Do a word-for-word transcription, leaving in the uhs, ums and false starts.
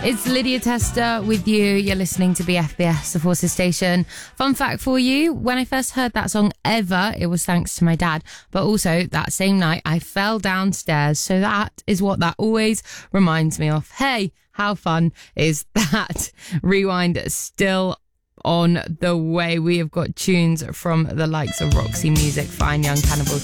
It's Lydia Tester with you. You're listening to B F B S, the Forces Station. Fun fact for you, when I first heard that song ever, it was thanks to my dad. But also, that same night, I fell downstairs. So that is what that always reminds me of. Hey, how fun is that? Rewind still on the way. We have got tunes from the likes of Roxy Music, Fine Young, Cannibal